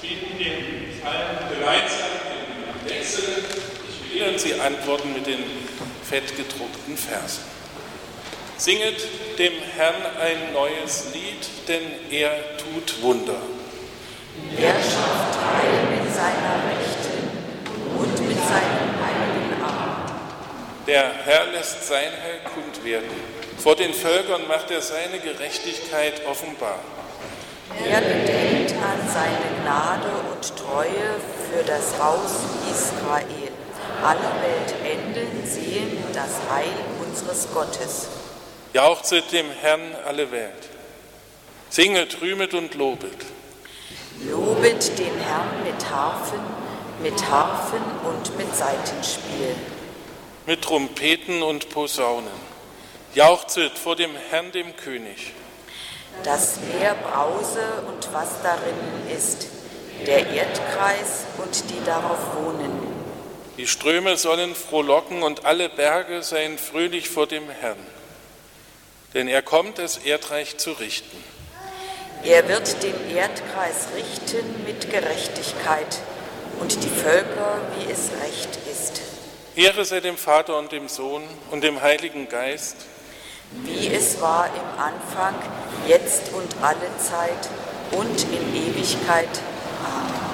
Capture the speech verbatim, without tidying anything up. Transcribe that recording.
spielen den Psalm gemeinsam im Wechsel. Ich will und Sie antworten mit den fettgedruckten Versen. Singet dem Herrn ein neues Lied, denn er tut Wunder. Er schafft Heil mit seiner Rechten und mit seinem heiligen Arm. Der Herr lässt sein Heil kund werden. Vor den Völkern macht er seine Gerechtigkeit offenbar. Er gedenkt an seine Gnade und Treue für das Haus Israel. Alle Weltenden sehen das Heil unseres Gottes. Jauchzet dem Herrn alle Welt. Singet, rühmet und lobet. Lobet den Herrn mit Harfen, mit Harfen und mit Saitenspiel. Mit Trompeten und Posaunen. Jauchzet vor dem Herrn, dem König. Das Meer brause und was darin ist, der Erdkreis und die darauf wohnen. Die Ströme sollen frohlocken und alle Berge seien fröhlich vor dem Herrn. Denn er kommt, das Erdreich zu richten. Er wird den Erdkreis richten mit Gerechtigkeit und die Völker, wie es recht ist. Ehre sei dem Vater und dem Sohn und dem Heiligen Geist, wie es war im Anfang, jetzt und alle Zeit und in Ewigkeit. Amen.